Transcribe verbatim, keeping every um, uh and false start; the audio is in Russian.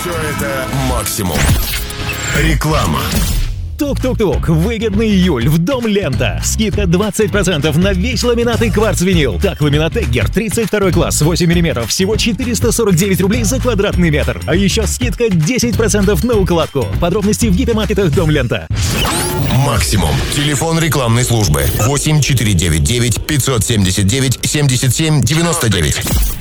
Все это максимум. Реклама. Тук-тук-тук. Выгодный июль в Дом Лента. Скидка двадцать процентов на весь ламинат и кварц-винил. Так, ламинат Эггер тридцать второй класс, восемь миллиметров, всего четыреста сорок девять рублей за квадратный метр. А еще скидка десять процентов на укладку. Подробности в гипермаркетах Дом Лента. Максимум. Телефон рекламной службы восемь четыре девять девять пятьсот семьдесят девять семьдесят семь девяносто девять.